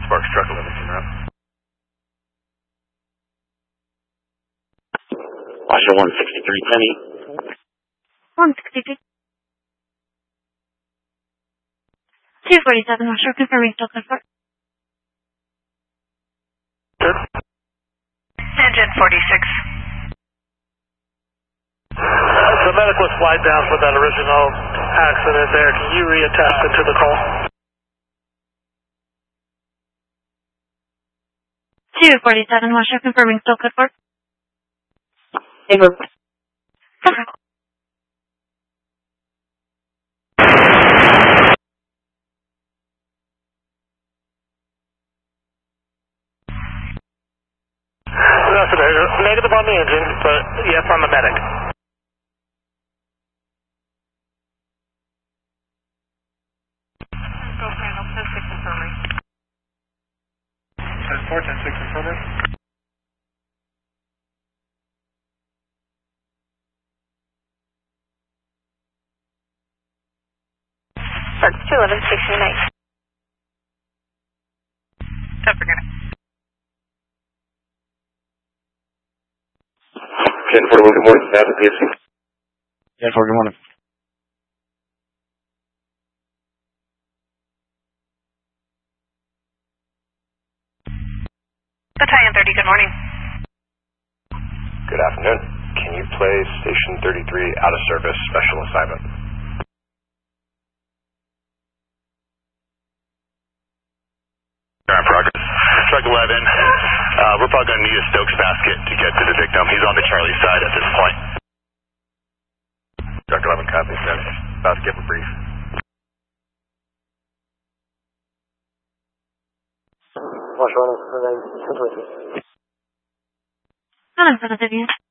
Sparks truck 11 in route. Washington 163, Penny. 163. 247, Washington, confirming still good for. Engine 46. The medic was flight down for that original accident there. Can you reattach it to the call? 247, Washington, confirming still good for. Negative on the engine, but yes on the medic. Go panel 10-6 confirming. 10-4, 10-6 confirming. Sparks 211, station 8. Don't forget it. 10-4, good morning. Staff at PSC. 10-4, good morning. Battalion 30, good morning. Good afternoon. Can you play Station 33 out of service special assignment? Progress. Truck 11, we're probably going to need a Stokes basket to get to the victim. He's on the Charlie side at this point. Truck 11 copies, then. About to give a brief. Hello, for the Vivian.